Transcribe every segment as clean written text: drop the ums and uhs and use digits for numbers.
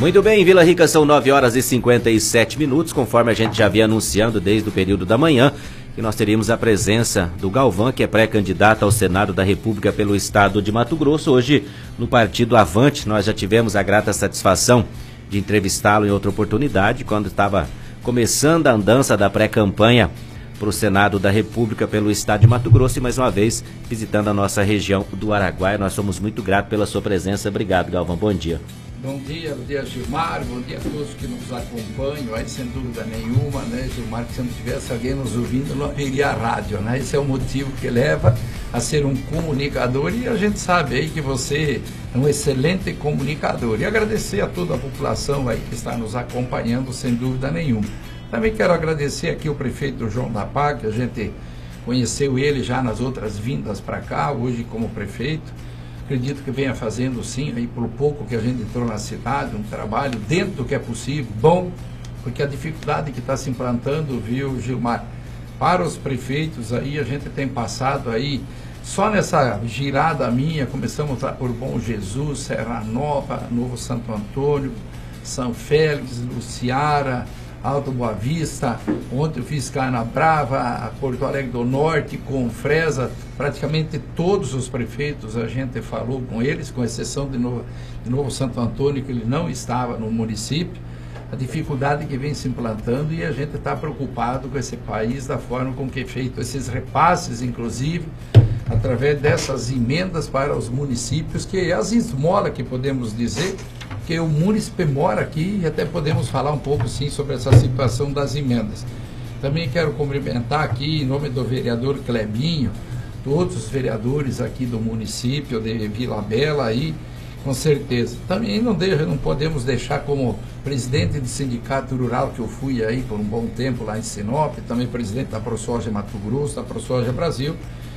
Muito bem, em Vila Rica são 9 horas e 57 minutos, conforme a gente já havia anunciando desde o período da manhã, que nós teríamos a presença do Galvão, que é pré-candidato ao Senado da República pelo estado de Mato Grosso. Hoje, no Partido Avante, nós já tivemos a grata satisfação de entrevistá-lo em outra oportunidade, quando estava começando a andança da pré-campanha para o Senado da República pelo estado de Mato Grosso e mais uma vez visitando a nossa região do Araguaia. Nós somos muito gratos pela sua presença. Obrigado, Galvão. Bom dia. Bom dia Gilmar, bom dia a todos que nos acompanham, aí sem dúvida nenhuma, né, Gilmar, que se não tivesse alguém nos ouvindo, não haveria a rádio, né, esse é o motivo que leva a ser um comunicador e a gente sabe aí que você é um excelente comunicador e agradecer a toda a população aí que está nos acompanhando, sem dúvida nenhuma. Também quero agradecer aqui o prefeito João da Pá, que a gente conheceu ele já nas outras vindas para cá, hoje como prefeito. Acredito que venha fazendo sim, aí pelo pouco que a gente entrou na cidade, um trabalho dentro do que é possível, bom, porque a dificuldade que está se implantando, viu, Gilmar, para os prefeitos aí, a gente tem passado aí, só nessa girada minha, começamos lá por Bom Jesus, Serra Nova, Novo Santo Antônio, São Félix, Luciara, Alto Boa Vista, ontem eu fiz Cana Brava, Porto Alegre do Norte, Confresa, praticamente todos os prefeitos a gente falou com eles, com exceção de Novo Santo Antônio, que ele não estava no município, a dificuldade que vem se implantando e a gente está preocupado com esse país, da forma com que é feito esses repasses, inclusive, através dessas emendas para os municípios, que é as esmolas que podemos dizer, que o munícipe mora aqui e até podemos falar um pouco sim sobre essa situação das emendas. Também quero cumprimentar aqui em nome do vereador Clebinho, todos os vereadores aqui do município de Vila Bela aí, com certeza. Também não podemos deixar como presidente do sindicato rural que eu fui aí por um bom tempo lá em Sinop, também presidente da ProSoja Mato Grosso, da ProSoja Brasil.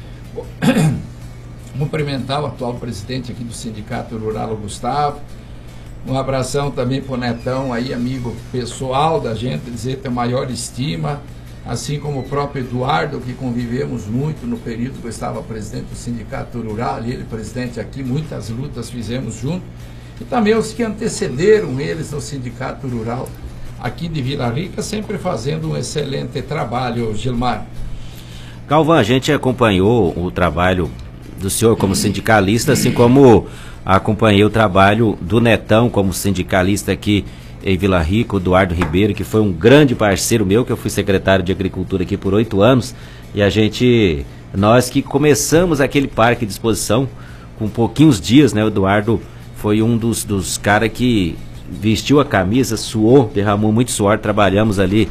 Cumprimentar o atual presidente aqui do sindicato rural, o Gustavo. Um abração também para o Netão, aí, amigo pessoal da gente, dizer ter maior estima, assim como o próprio Eduardo, que convivemos muito no período que eu estava presidente do Sindicato Rural, e ele presidente aqui, muitas lutas fizemos junto, e também os que antecederam eles no Sindicato Rural aqui de Vila Rica, sempre fazendo um excelente trabalho, Gilmar. Galvão, a gente acompanhou o trabalho do senhor como sindicalista, assim como acompanhei o trabalho do Netão como sindicalista aqui em Vila Rica, o Eduardo Ribeiro, que foi um grande parceiro meu, que eu fui secretário de Agricultura aqui por 8 anos, e nós que começamos aquele parque de exposição com pouquinhos dias, né, o Eduardo foi um dos caras que vestiu a camisa, suou, derramou muito suor, trabalhamos ali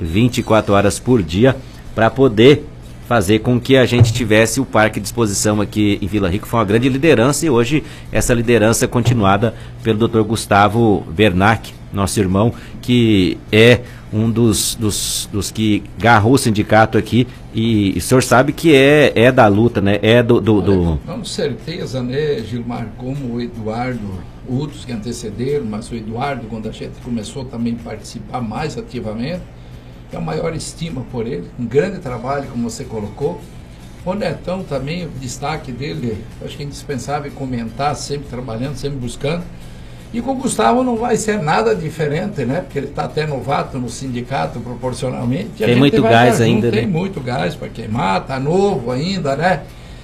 24 horas por dia para poder fazer com que a gente tivesse o parque de exposição aqui em Vila Rica. Foi uma grande liderança e hoje essa liderança é continuada pelo Dr. Gustavo Wernack, nosso irmão, que é um dos que agarrou o sindicato aqui e o senhor sabe que é da luta, né? É do... Com certeza, né, Gilmar, como o Eduardo, outros que antecederam, mas o Eduardo, quando a gente começou também a participar mais ativamente, a maior estima por ele, um grande trabalho, como você colocou. O Netão também, o destaque dele, acho que é indispensável comentar, sempre trabalhando, sempre buscando. E com o Gustavo não vai ser nada diferente, né? Porque ele está até novato no sindicato, proporcionalmente. Tem muito gás ainda, né? Tem muito gás para queimar, está novo ainda, né?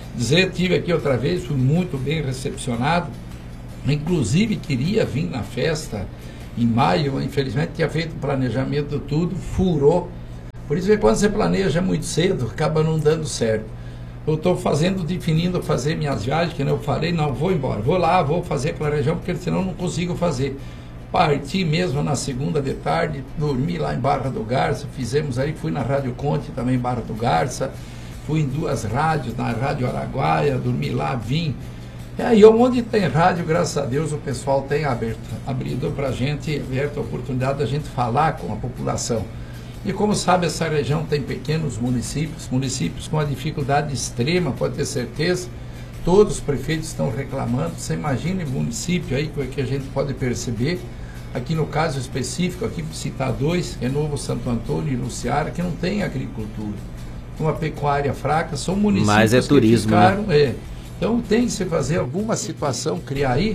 Tive aqui outra vez, fui muito bem recepcionado. Inclusive, queria vir na festa em maio, infelizmente tinha feito o planejamento tudo, furou. Por isso que quando você planeja muito cedo, acaba não dando certo. Eu estou definindo fazer minhas viagens, que eu falei, não, vou embora, vou lá, vou fazer aquela região, porque senão não consigo fazer. Parti mesmo na segunda de tarde, dormi lá em Barra do Garça, fizemos aí, fui na Rádio Conte também em Barra do Garça, fui em 2 rádios, na Rádio Araguaia, dormi lá, vim. E aí, onde tem rádio, graças a Deus, o pessoal tem abrido para a gente, aberto a oportunidade da gente falar com a população. E como sabe, essa região tem pequenos municípios com uma dificuldade extrema, pode ter certeza. Todos os prefeitos estão reclamando. Você imagine município aí que a gente pode perceber. Aqui no caso específico, aqui vou citar 2, é Novo Santo Antônio e Luciara, que não tem agricultura. Uma pecuária fraca, são municípios mas é turismo, que ficaram... né? Então tem que se fazer alguma situação, criar aí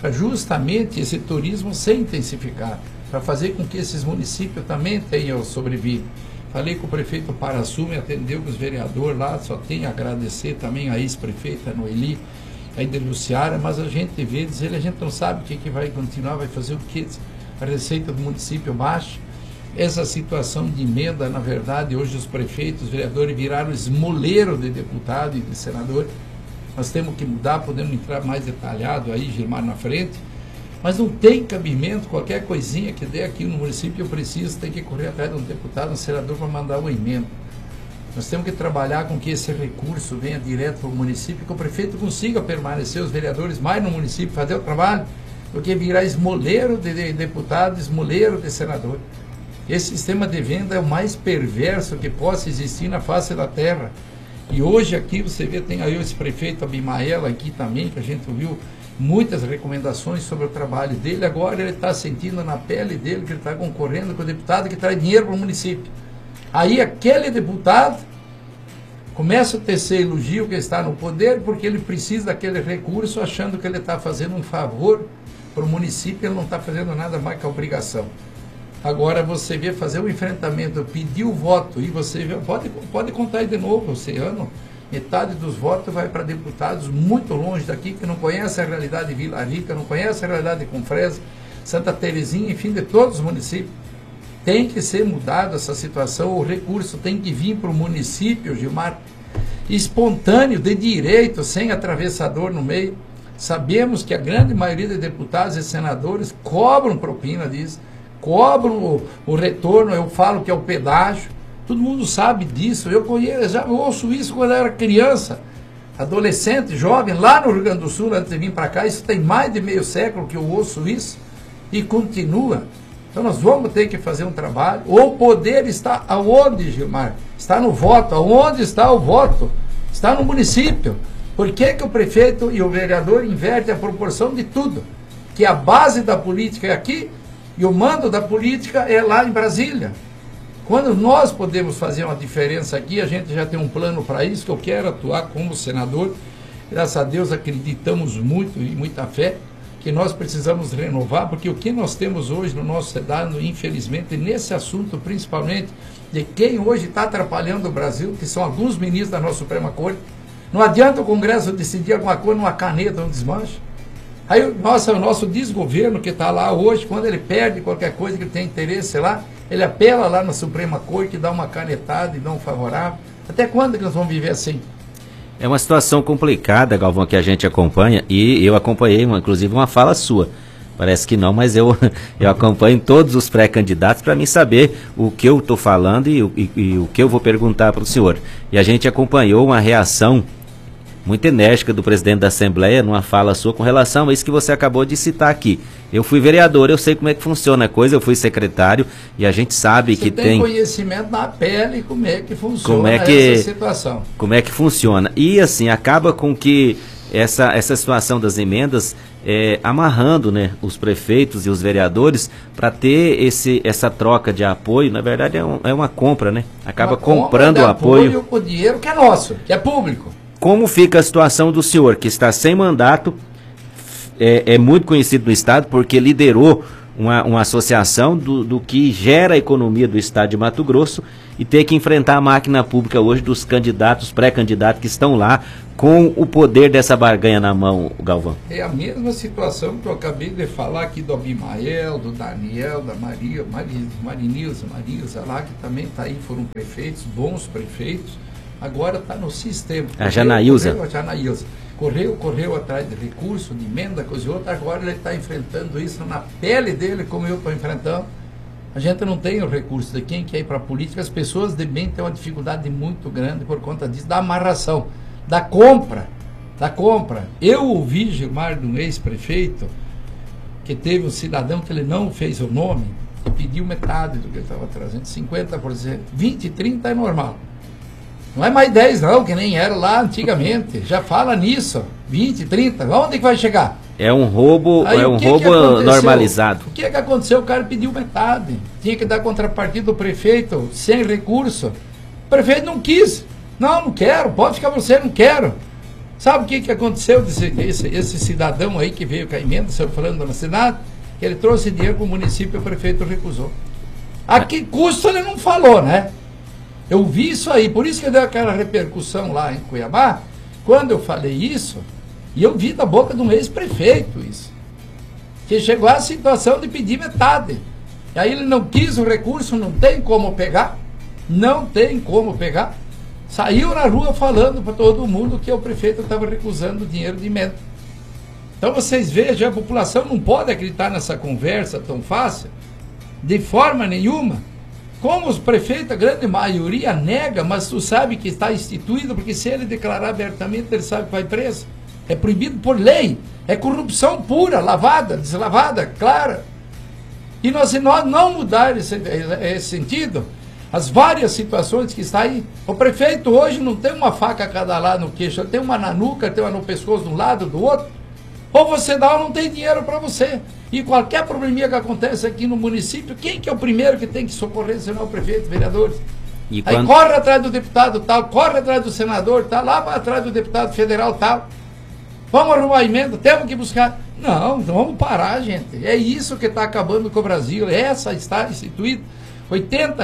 para justamente esse turismo ser intensificado, para fazer com que esses municípios também tenham sobrevivido. Falei com o prefeito Paraçu, me atendeu com os vereadores lá, só tenho a agradecer também a ex-prefeita Noeli, a Luciara, mas a gente vê, diz ele, a gente não sabe o que vai continuar, vai fazer o que? A receita do município baixa. Essa situação de emenda, na verdade, hoje os prefeitos, os vereadores viraram esmoleiro de deputado e de senador. Nós temos que mudar, podemos entrar mais detalhado aí, Gilmar, na frente. Mas não tem cabimento, qualquer coisinha que der aqui no município, eu preciso, tem que correr atrás de um deputado, um senador para mandar uma emenda. Nós temos que trabalhar com que esse recurso venha direto para o município, que o prefeito consiga permanecer, os vereadores mais no município, fazer o trabalho, do que virar esmoleiro de deputado, esmoleiro de senador. Esse sistema de venda é o mais perverso que possa existir na face da terra. E hoje aqui você vê, tem aí esse prefeito Abimael aqui também, que a gente ouviu muitas recomendações sobre o trabalho dele. Agora ele está sentindo na pele dele que ele está concorrendo com o deputado que traz dinheiro para o município. Aí aquele deputado começa a tecer elogio que está no poder porque ele precisa daquele recurso, achando que ele está fazendo um favor para o município, ele não está fazendo nada mais que a obrigação. Agora você vê fazer o enfrentamento, pedir o voto, e você vê, pode contar aí de novo, esse ano, metade dos votos vai para deputados muito longe daqui, que não conhecem a realidade de Vila Rica, não conhecem a realidade de Confresa, Santa Terezinha, enfim, de todos os municípios. Tem que ser mudada essa situação, o recurso tem que vir para o município, Gilmar, espontâneo, de direito, sem atravessador no meio. Sabemos que a grande maioria de deputados e senadores cobram propina disso, cobram o retorno, eu falo que é o pedágio, todo mundo sabe disso, eu conheço, já ouço isso quando eu era criança, adolescente, jovem, lá no Rio Grande do Sul, antes de vir para cá, isso tem mais de meio século que eu ouço isso, e continua. Então nós vamos ter que fazer um trabalho. O poder está aonde, Gilmar? Está no voto. Aonde está o voto? Está no município. Por que que o prefeito e o vereador invertem a proporção de tudo? Que a base da política é aqui e o mando da política é lá em Brasília. Quando nós podemos fazer uma diferença aqui, a gente já tem um plano para isso, que eu quero atuar como senador. Graças a Deus acreditamos muito e muita fé que nós precisamos renovar, porque o que nós temos hoje no nosso cidadão, infelizmente, nesse assunto, principalmente, de quem hoje está atrapalhando o Brasil, que são alguns ministros da nossa Suprema Corte, não adianta o Congresso decidir alguma coisa numa caneta, um desmanche. Aí o nosso desgoverno que está lá hoje, quando ele perde qualquer coisa que tem interesse lá, ele apela lá na Suprema Corte, dá uma canetada e dá um favorável. Até quando que nós vamos viver assim? É uma situação complicada, Galvão, que a gente acompanha, e eu acompanhei, inclusive, uma fala sua. Parece que não, mas eu acompanho todos os pré-candidatos para mim saber o que eu estou falando e o que eu vou perguntar para o senhor. E a gente acompanhou uma reação muito enérgica do presidente da Assembleia numa fala sua com relação a isso que você acabou de citar aqui. Eu fui vereador, eu sei como é que funciona a coisa, eu fui secretário e a gente sabe que tem conhecimento na pele como é que funciona essa situação. Como é que funciona. E assim, acaba com que essa situação das emendas amarrando, né, os prefeitos e os vereadores para ter essa troca de apoio. Na verdade é uma compra, né? Acaba comprando o apoio. O dinheiro que é nosso, que é público. Como fica a situação do senhor, que está sem mandato, é muito conhecido no Estado, porque liderou uma associação do que gera a economia do Estado de Mato Grosso, e ter que enfrentar a máquina pública hoje dos candidatos, pré-candidatos que estão lá, com o poder dessa barganha na mão, Galvão? É a mesma situação que eu acabei de falar aqui do Abimael, do Daniel, da Marinilza lá, que também está aí, foram prefeitos, bons prefeitos. Agora está no sistema. A Janaílza. Correu atrás de recurso, de emenda, coisa e outra. Agora ele está enfrentando isso na pele dele, como eu estou enfrentando. A gente não tem o recurso de quem quer ir para a política. As pessoas de bem têm uma dificuldade muito grande por conta disso, da amarração, da compra. Eu ouvi, Gilmar, de um ex-prefeito, que teve um cidadão que ele não fez o nome, e pediu metade do que ele estava trazendo, 50%. 20, 30 é normal. Não é mais 10 não, que nem era lá antigamente. Já fala nisso. 20, 30, onde que vai chegar? É um roubo, normalizado. O que aconteceu? O cara pediu metade. Tinha que dar contrapartida do prefeito, sem recurso. O prefeito não quis. Não quero, pode ficar você, não quero. Sabe o que aconteceu esse cidadão aí que veio com a emenda, saiu falando no Senado? Que ele trouxe dinheiro para o município e o prefeito recusou. A que custo ele não falou, né? Eu vi isso aí, por isso que deu aquela repercussão lá em Cuiabá, quando eu falei isso, e eu vi da boca de um ex-prefeito isso, que chegou à situação de pedir metade. E aí ele não quis o recurso, não tem como pegar, saiu na rua falando para todo mundo que o prefeito estava recusando o dinheiro de emenda. Então vocês vejam, a população não pode acreditar nessa conversa tão fácil, de forma nenhuma. Como os prefeitos, a grande maioria nega, mas tu sabe que está instituído, porque se ele declarar abertamente, ele sabe que vai preso. É proibido por lei. É corrupção pura, lavada, deslavada, clara. E nós não mudar esse sentido, as várias situações que está aí. O prefeito hoje não tem uma faca a cada lado no queixo, ele tem uma na nuca, tem uma no pescoço de um lado, do outro. Ou você dá ou não tem dinheiro para você. E qualquer probleminha que acontece aqui no município, quem que é o primeiro que tem que socorrer, se não é o prefeito, vereadores? Aí corre atrás do deputado tal, corre atrás do senador tal, lá vai atrás do deputado federal tal. Vamos arrumar a emenda, temos que buscar. Não, vamos parar, gente. É isso que está acabando com o Brasil. Essa está instituída. 80%,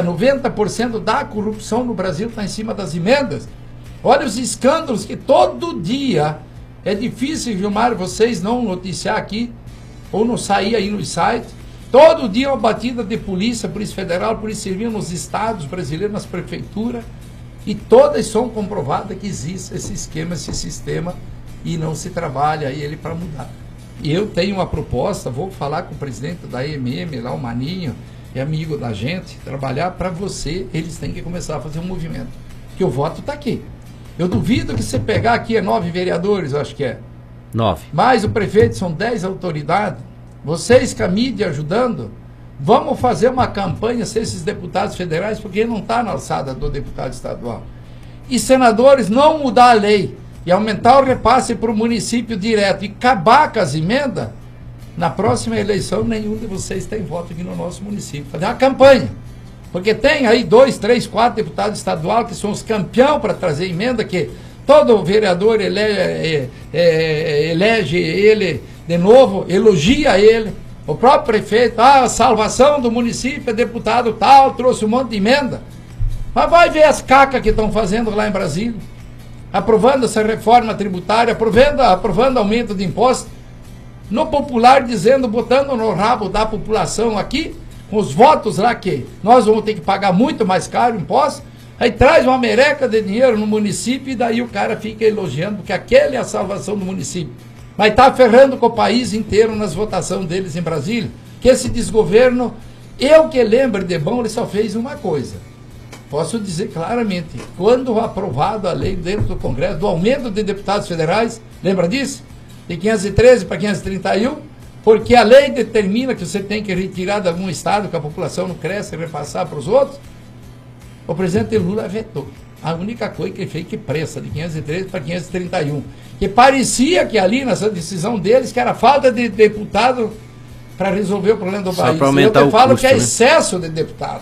90% da corrupção no Brasil está em cima das emendas. Olha os escândalos que todo dia é difícil, Gilmar, vocês não noticiar aqui, ou não sair aí nos sites. Todo dia uma batida de polícia federal, polícia civil nos estados brasileiros, nas prefeituras, e todas são comprovadas que existe esse esquema, esse sistema, e não se trabalha ele para mudar. E eu tenho uma proposta, vou falar com o presidente da EMM, lá o Maninho, é amigo da gente, trabalhar para você, eles têm que começar a fazer um movimento, que o voto está aqui. Eu duvido que você pegar aqui 9 vereadores, acho que é. 9. Mais o prefeito, são 10 autoridades. Vocês com a mídia ajudando, vamos fazer uma campanha, ser esses deputados federais, porque não está na alçada do deputado estadual. E senadores, não mudar a lei e aumentar o repasse para o município direto e acabar com as emendas, na próxima eleição nenhum de vocês tem voto aqui no nosso município. Fazer uma campanha. Porque tem aí 2, 3, 4 deputados estaduais que são os campeões para trazer emenda, que todo vereador elege ele de novo, elogia ele. O próprio prefeito, a salvação do município, deputado tal, trouxe um monte de emenda. Mas vai ver as cacas que estão fazendo lá em Brasília, aprovando essa reforma tributária, aprovando aumento de impostos, no popular dizendo, botando no rabo da população aqui, com os votos lá que nós vamos ter que pagar muito mais caro imposto, aí traz uma mereca de dinheiro no município e daí o cara fica elogiando, porque aquele é a salvação do município. Mas está ferrando com o país inteiro nas votações deles em Brasília, que esse desgoverno, eu que lembro de bom, ele só fez uma coisa. Posso dizer claramente, quando aprovado a lei dentro do Congresso, do aumento de deputados federais, lembra disso? De 513 para 531, porque a lei determina que você tem que retirar de algum estado que a população não cresce e repassar para os outros. O presidente Lula vetou. A única coisa que ele fez que pressa, de 513 para 531. Que parecia que ali, nessa decisão deles, que era falta de deputado para resolver o problema do país. Eu falo que é excesso de deputado.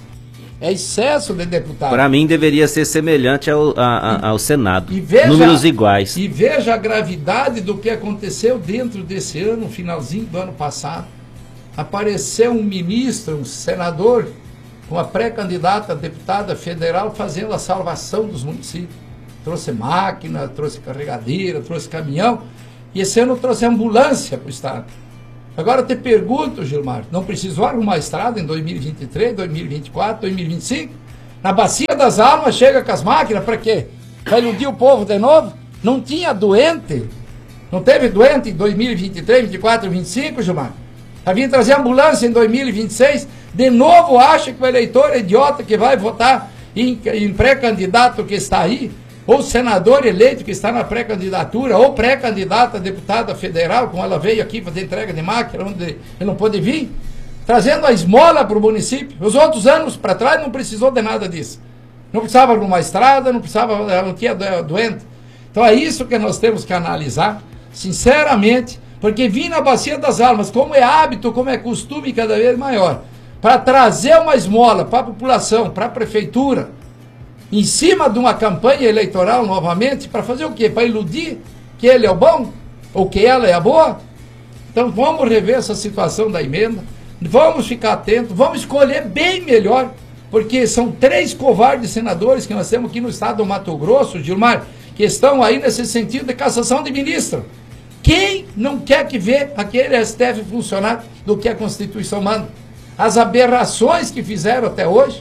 É excesso de deputado. Para mim deveria ser semelhante ao Senado. Números iguais. E veja a gravidade do que aconteceu dentro desse ano, finalzinho do ano passado. Apareceu um ministro, um senador, uma pré-candidata a deputada federal fazendo a salvação dos municípios. Trouxe máquina, trouxe carregadeira, trouxe caminhão. E esse ano trouxe ambulância para o estado. Agora te pergunto, Gilmar, não precisou arrumar estrada em 2023, 2024, 2025? Na Bacia das Almas chega com as máquinas, para quê? Para iludir o povo de novo? Não tinha doente? Não teve doente em 2023, 2024, 2025, Gilmar? Vai vir trazer ambulância em 2026? De novo acha que o eleitor é idiota que vai votar em pré-candidato que está aí? Ou senador eleito que está na pré-candidatura, ou pré-candidata a deputada federal, como ela veio aqui fazer entrega de máquina, onde ele não pôde vir, trazendo a esmola para o município. Os outros anos para trás não precisou de nada disso. Não precisava de uma estrada, não tinha doente. Então é isso que nós temos que analisar, sinceramente, porque vir na Bacia das Almas, como é hábito, como é costume cada vez maior, para trazer uma esmola para a população, para a prefeitura, em cima de uma campanha eleitoral novamente, para fazer o quê? Para iludir que ele é o bom? Ou que ela é a boa? Então vamos rever essa situação da emenda, vamos ficar atentos, vamos escolher bem melhor, porque são 3 covardes senadores que nós temos aqui no estado do Mato Grosso, Gilmar, que estão aí nesse sentido de cassação de ministro. Quem não quer que vê aquele STF funcionar do que a Constituição manda? As aberrações que fizeram até hoje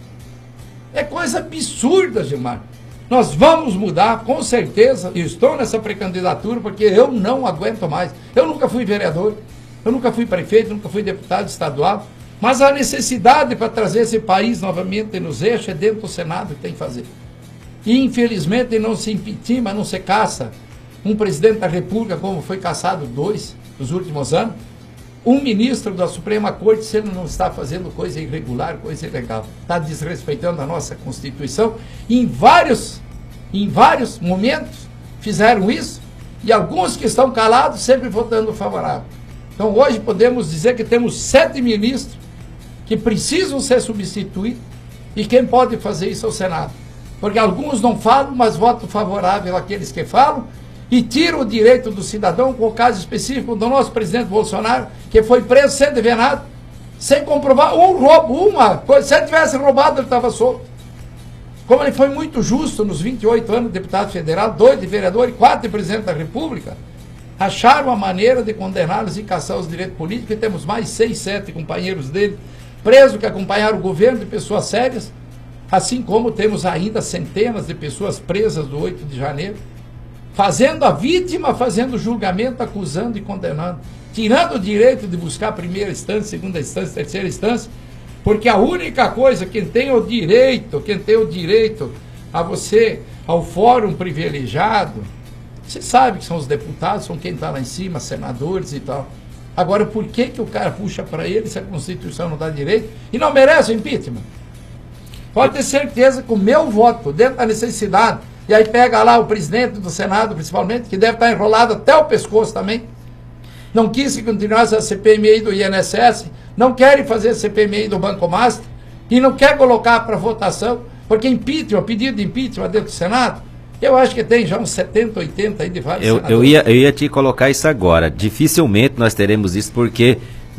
é coisa absurda, Gilmar. Nós vamos mudar, com certeza. Eu estou nessa pré-candidatura porque eu não aguento mais. Eu nunca fui vereador, eu nunca fui prefeito, nunca fui deputado estadual. Mas a necessidade para trazer esse país novamente nos eixos é dentro do Senado que tem que fazer. E infelizmente não se impeachment, não se caça um presidente da República, como foi caçado 2 nos últimos anos, um ministro da Suprema Corte, se ele não está fazendo coisa irregular, coisa ilegal, está desrespeitando a nossa Constituição. Em vários momentos fizeram isso, e alguns que estão calados sempre votando favorável. Então hoje podemos dizer que temos 7 ministros que precisam ser substituídos, e quem pode fazer isso é o Senado. Porque alguns não falam, mas votam favorável àqueles que falam, e tira o direito do cidadão, com o caso específico do nosso presidente Bolsonaro, que foi preso sem dever nada, sem comprovar um roubo, uma coisa. Se ele tivesse roubado, ele estava solto. Como ele foi muito justo nos 28 anos de deputado federal, 2 de vereador e 4 de presidente da República, acharam a maneira de condená-los e caçar os direitos políticos, e temos mais 6, 7 companheiros dele presos que acompanharam o governo, de pessoas sérias, assim como temos ainda centenas de pessoas presas do 8 de janeiro, fazendo a vítima, fazendo julgamento, acusando e condenando, tirando o direito de buscar primeira instância, segunda instância, terceira instância, porque a única coisa, quem tem o direito a você, ao fórum privilegiado, você sabe que são os deputados, são quem está lá em cima, senadores e tal. Agora, por que o cara puxa para ele se a Constituição não dá direito e não merece o impeachment? Pode ter certeza que o meu voto, dentro da necessidade, e aí pega lá o presidente do Senado, principalmente, que deve estar enrolado até o pescoço também, não quis que continuasse a CPMI do INSS, não querem fazer a CPMI do Banco Master, e não quer colocar para votação, porque impeachment, pedido de impeachment dentro do Senado, eu acho que tem já uns 70, 80 aí de vários senadores. Eu ia te colocar isso agora. Dificilmente nós teremos isso, porque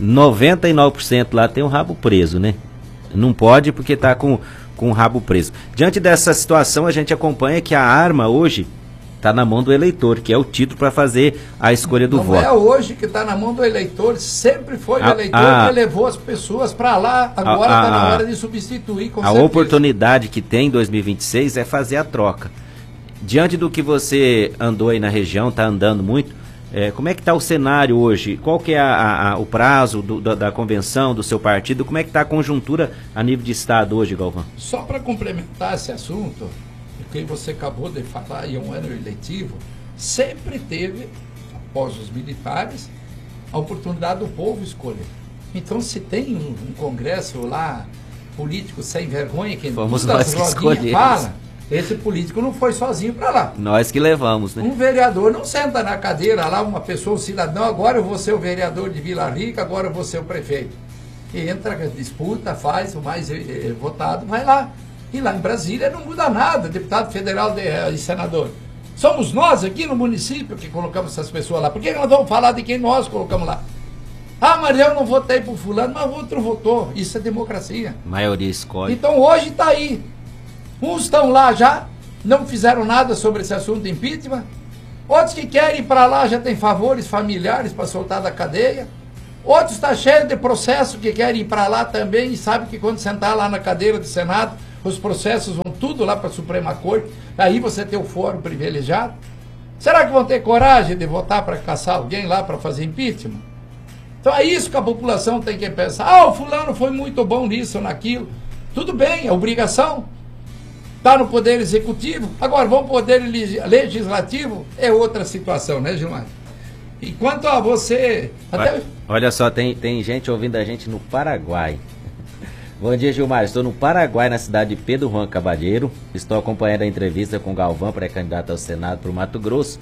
99% lá tem um rabo preso, né? Não pode porque está com o rabo preso. Diante dessa situação, a gente acompanha que a arma hoje está na mão do eleitor, que é o título para fazer a escolha do voto. Não é hoje que está na mão do eleitor, sempre foi o eleitor que levou as pessoas para lá, agora está na hora de substituir, com certeza. A oportunidade que tem em 2026 é fazer a troca. Diante do que você andou aí na região, está andando muito, como é que está o cenário hoje? Qual que é o prazo da convenção, do seu partido? Como é que está a conjuntura a nível de Estado hoje, Galvão? Só para complementar esse assunto, porque você acabou de falar, e é um ano eletivo, sempre teve, após os militares, a oportunidade do povo escolher. Então, se tem um congresso lá, político sem vergonha, que fomos nós que escolhemos. Fala, esse político não foi sozinho para lá. Nós que levamos, né? Um vereador não senta na cadeira lá, uma pessoa, um cidadão, agora eu vou ser o vereador de Vila Rica, agora eu vou ser o prefeito. E entra, disputa, faz, o mais votado, vai lá. E lá em Brasília não muda nada, deputado federal e senador. Somos nós aqui no município que colocamos essas pessoas lá. Por que nós vamos falar de quem nós colocamos lá? Ah, mas eu não votei por fulano, mas outro votou. Isso é democracia. A maioria escolhe. Então hoje está aí. Uns estão lá já, não fizeram nada sobre esse assunto de impeachment. Outros que querem ir para lá já têm favores familiares para soltar da cadeia. Outros estão cheios de processo que querem ir para lá também e sabem que quando sentar lá na cadeira do Senado, os processos vão tudo lá para a Suprema Corte. Aí você tem o fórum privilegiado. Será que vão ter coragem de votar para caçar alguém lá para fazer impeachment? Então é isso que a população tem que pensar. Ah, o fulano foi muito bom nisso ou naquilo. Tudo bem, é obrigação. Está no Poder Executivo. Agora, vamos para o Poder Legislativo, é outra situação, né, Gilmar? E quanto a você... Olha só, tem gente ouvindo a gente no Paraguai. Bom dia, Gilmar. Estou no Paraguai, na cidade de Pedro Juan Cavalheiro. Estou acompanhando a entrevista com o Galvão, pré-candidato ao Senado para o Mato Grosso.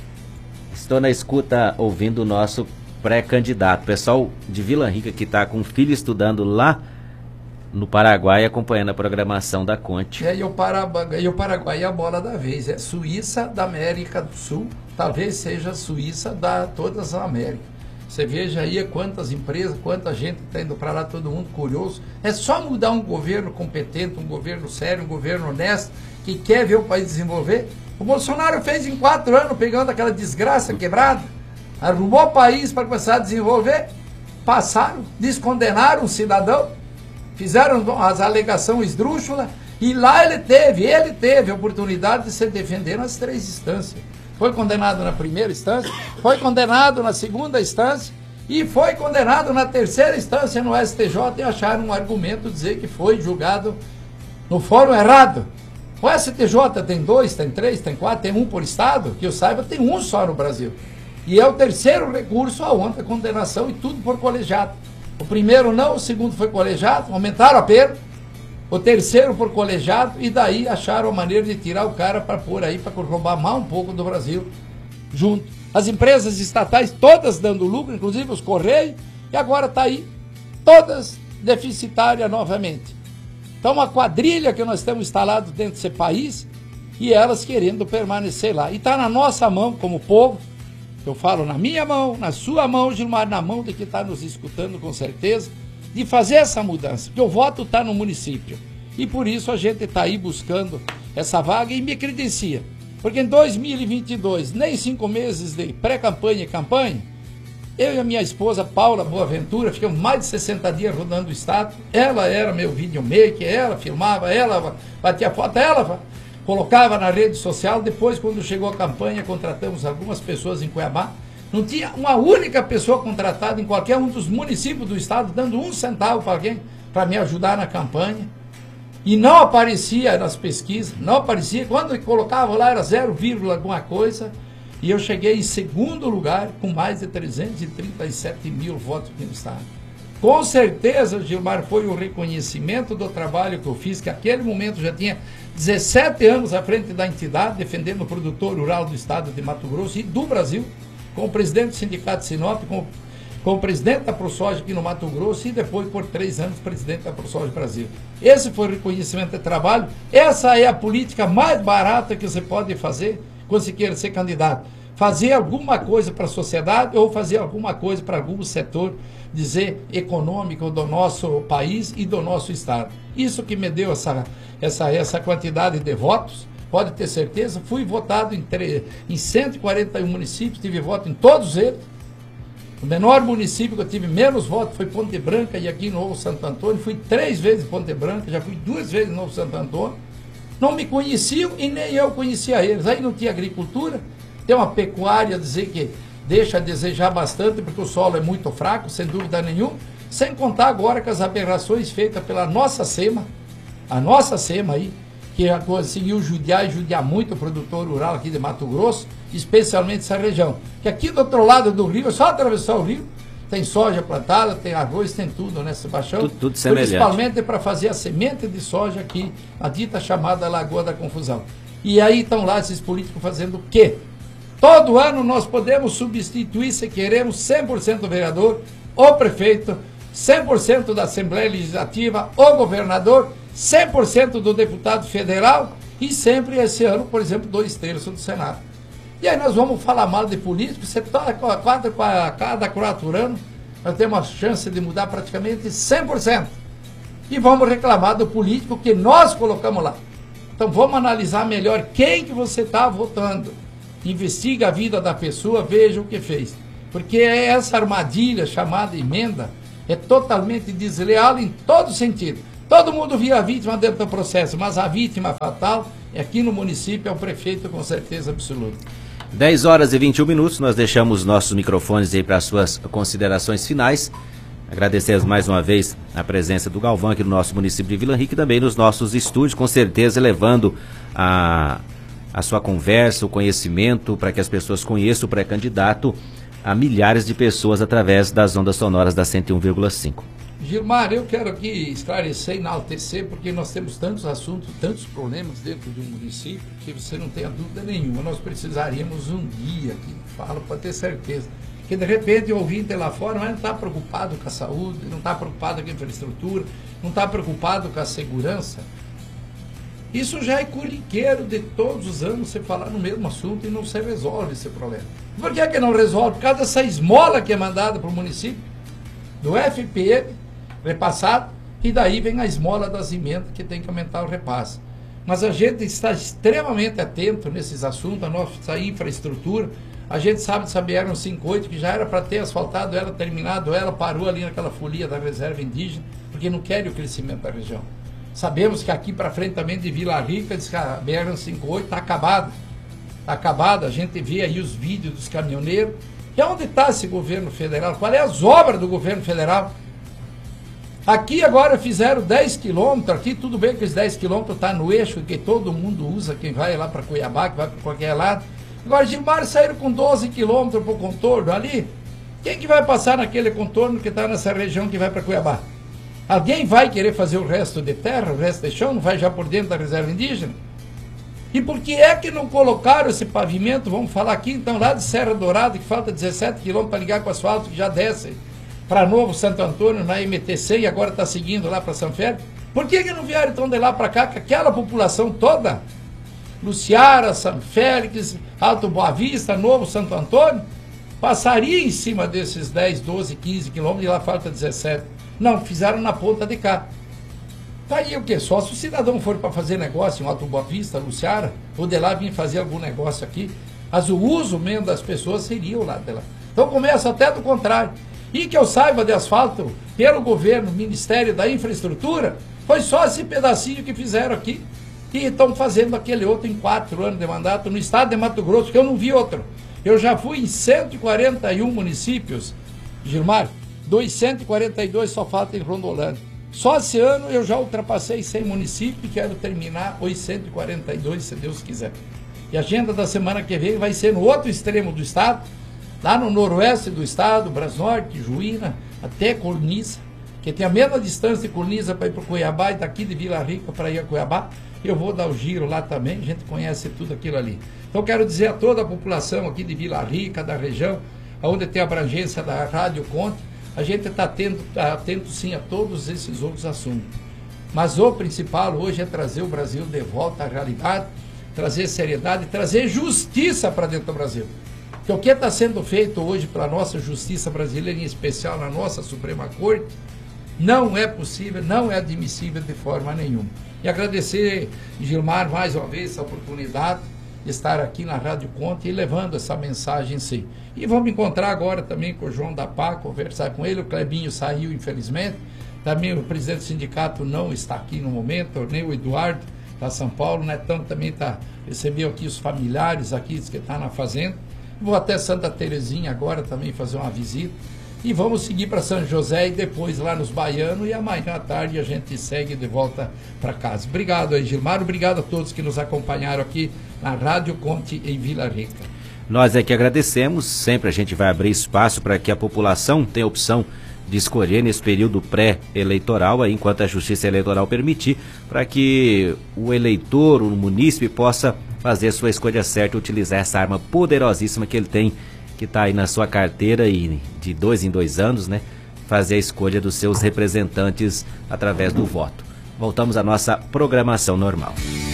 Estou na escuta ouvindo o nosso pré-candidato. Pessoal de Vila Rica que está com o filho estudando lá no Paraguai acompanhando a programação da Conte. E o Paraguai é a bola da vez, é Suíça da América do Sul, talvez seja a Suíça da todas as Américas. Você veja aí quantas empresas, quanta gente está indo para lá, todo mundo curioso. É só mudar um governo competente, um governo sério, um governo honesto, que quer ver o país desenvolver. O Bolsonaro fez em 4 anos, pegando aquela desgraça quebrada, arrumou o país para começar a desenvolver, passaram, descondenaram o cidadão, fizeram as alegações esdrúxulas, e lá ele teve a oportunidade de se defender nas 3 instâncias. Foi condenado na primeira instância, foi condenado na segunda instância e foi condenado na 3ª instância no STJ, e acharam um argumento dizer que foi julgado no fórum errado. O STJ tem 2, tem 3, tem 4, tem 1 por estado, que eu saiba, tem 1 só no Brasil. E é o 3º recurso aonde a condenação, e tudo por colegiado. O primeiro não, o segundo foi colegiado, aumentaram a pena, o 3º por colegiado, e daí acharam a maneira de tirar o cara para pôr aí, para roubar mais um pouco do Brasil junto. As empresas estatais todas dando lucro, inclusive os Correios, e agora está aí, todas deficitárias novamente. Então uma quadrilha que nós temos instalado dentro desse país, e elas querendo permanecer lá. E está na nossa mão como povo, eu falo na minha mão, na sua mão, Gilmar, na mão de quem está nos escutando com certeza, de fazer essa mudança, porque o voto está no município. E por isso a gente está aí buscando essa vaga e me credencia. Porque em 2022, nem 5 meses de pré-campanha e campanha, eu e a minha esposa, Paula Boaventura, ficamos mais de 60 dias rodando o estado. Ela era meu videomaker, ela filmava, ela batia foto, ela colocava na rede social. Depois, quando chegou a campanha, contratamos algumas pessoas em Cuiabá. Não tinha uma única pessoa contratada em qualquer um dos municípios do estado, dando 1 centavo para alguém, para me ajudar na campanha. E não aparecia nas pesquisas, não aparecia. Quando colocava lá era 0, alguma coisa. E eu cheguei em 2º lugar, com mais de 337 mil votos aqui no estado. Com certeza, Gilmar, foi o reconhecimento do trabalho que eu fiz, que naquele momento já tinha 17 anos à frente da entidade, defendendo o produtor rural do estado de Mato Grosso e do Brasil, com o presidente do Sindicato de Sinop, com o presidente da ProSoja aqui no Mato Grosso, e depois, por 3 anos, presidente da ProSoja Brasil. Esse foi o reconhecimento de trabalho. Essa é a política mais barata que você pode fazer quando você queira ser candidato. Fazer alguma coisa para a sociedade ou fazer alguma coisa para algum setor, dizer, econômico do nosso país e do nosso estado. Isso que me deu essa quantidade de votos. Pode ter certeza, fui votado em 141 municípios, tive voto em todos eles. O menor município que eu tive menos votos foi Ponte Branca, e aqui no Novo Santo Antônio. Fui 3 vezes em Ponte Branca, já fui 2 vezes no Novo Santo Antônio. Não me conheciam e nem eu conhecia eles. Aí não tinha agricultura, tem uma pecuária, dizer que deixa a desejar bastante, porque o solo é muito fraco, sem dúvida nenhuma. Sem contar agora com as aberrações feitas pela nossa SEMA, a nossa SEMA aí, que conseguiu judiar e judiar muito o produtor rural aqui de Mato Grosso, especialmente essa região. Que aqui do outro lado do rio, é só atravessar o rio, tem soja plantada, tem arroz, tem tudo nesse baixão. Tudo semelhante. Principalmente para fazer a semente de soja aqui, a dita chamada Lagoa da Confusão. E aí estão lá esses políticos fazendo o quê? Todo ano nós podemos substituir, se queremos, 100% do vereador, o prefeito, 100% da Assembleia Legislativa, o governador, 100% do deputado federal e sempre esse ano, por exemplo, 2/3 do Senado. E aí nós vamos falar mal de político, você cada 4 anos nós temos a chance de mudar praticamente 100%. E vamos reclamar do político que nós colocamos lá. Então vamos analisar melhor quem que você está votando. Investiga a vida da pessoa, veja o que fez. Porque essa armadilha chamada emenda é totalmente desleal em todo sentido. Todo mundo vira a vítima dentro do processo, mas a vítima fatal aqui no município é o prefeito, com certeza absoluta. 10h21, nós deixamos nossos microfones aí para as suas considerações finais. Agradecemos mais uma vez a presença do Galvão aqui no nosso município de Vila Rica e também nos nossos estúdios, com certeza levando a sua conversa, o conhecimento, para que as pessoas conheçam o pré-candidato a milhares de pessoas através das ondas sonoras da 101,5. Gilmar, eu quero aqui esclarecer e enaltecer, porque nós temos tantos assuntos, tantos problemas dentro de um município, que você não tenha dúvida nenhuma. Nós precisaríamos um guia aqui, falo para ter certeza, Porque de repente o ouvinte lá fora mas não está preocupado com a saúde, não está preocupado com a infraestrutura, não está preocupado com a segurança. Isso já é corriqueiro de todos os anos você falar no mesmo assunto e não se resolve esse problema. Por que é que não resolve? Por causa dessa esmola que é mandada para o município, do FPM, repassado, e daí vem a esmola das emendas que tem que aumentar o repasse. Mas a gente está extremamente atento nesses assuntos, a nossa infraestrutura. A gente sabe dessa BR-158 que já era para ter asfaltado ela, terminado ela, parou ali naquela folia da reserva indígena, porque não quer o crescimento da região. Sabemos que aqui para frente também de Vila Rica, diz que a BR-158 está acabada. Está acabada, a gente vê aí os vídeos dos caminhoneiros. E onde está esse governo federal? Qual é as obras do governo federal? Aqui agora fizeram 10 quilômetros, aqui tudo bem que os 10 quilômetros está no eixo que todo mundo usa, quem vai lá para Cuiabá, que vai para qualquer lado. Agora Gilmar saíram com 12 quilômetros para o contorno ali. Quem que vai passar naquele contorno que está nessa região que vai para Cuiabá? Alguém vai querer fazer o resto de terra, o resto de chão, não vai já por dentro da reserva indígena? E por que é que não colocaram esse pavimento, vamos falar aqui então lá de Serra Dourada, que falta 17 quilômetros para ligar com o asfalto que já desce para Novo Santo Antônio, na MTC, e agora está seguindo lá para São Félix? Por que não vieram então de lá para cá, com aquela população toda, Luciara, São Félix, Alto Boa Vista, Novo Santo Antônio, passaria em cima desses 10, 12, 15 quilômetros e lá falta 17. Não, fizeram na ponta de cá. Tá aí o que? Só se o cidadão for para fazer negócio em Alto Boa Vista, Luciara, ou de lá vir fazer algum negócio aqui, mas o uso mesmo das pessoas seria o lado de lá. Então começa até do contrário. E que eu saiba de asfalto pelo governo, Ministério da Infraestrutura, foi só esse pedacinho que fizeram aqui. E estão fazendo aquele outro em 4 anos de mandato no estado de Mato Grosso, que eu não vi outro. Eu já fui em 141 municípios, Gilmar, 242 só falta em Rondolândia. Só esse ano eu já ultrapassei 100 municípios e quero terminar os 142, se Deus quiser. E a agenda da semana que vem vai ser no outro extremo do estado, lá no noroeste do estado, Brasnorte, Juína, até Corniça, que tem a mesma distância de Corniça para ir para Cuiabá e daqui de Vila Rica para ir a Cuiabá. Eu vou dar o giro lá também, a gente conhece tudo aquilo ali. Então quero dizer a toda a população aqui de Vila Rica, da região, onde tem a abrangência da Rádio Conte, a gente está atento sim a todos esses outros assuntos. Mas o principal hoje é trazer o Brasil de volta à realidade, trazer seriedade, trazer justiça para dentro do Brasil. Porque o que está sendo feito hoje pela nossa justiça brasileira, em especial na nossa Suprema Corte, não é possível, não é admissível de forma nenhuma. E agradecer, Gilmar, mais uma vez, essa oportunidade de estar aqui na Rádio Conte e levando essa mensagem em si. E vamos encontrar agora também com o João da Pá, conversar com ele. O Clebinho saiu, infelizmente. Também o presidente do sindicato não está aqui no momento, nem o Eduardo, da São Paulo. O Netão também recebeu aqui os familiares aqui, que está na fazenda. Vou até Santa Terezinha agora também fazer uma visita. E vamos seguir para São José e depois lá nos Baianos. E amanhã à tarde a gente segue de volta para casa. Obrigado aí, Gilmar. Obrigado a todos que nos acompanharam aqui na Rádio Conte em Vila Rica. Nós é que agradecemos. Sempre a gente vai abrir espaço para que a população tenha opção de escolher nesse período pré-eleitoral, enquanto a Justiça Eleitoral permitir, para que o eleitor, o munícipe, possa fazer a sua escolha certa e utilizar essa arma poderosíssima que ele tem, que está aí na sua carteira e de 2 em 2 anos, né, fazer a escolha dos seus representantes através do voto. Voltamos à nossa programação normal.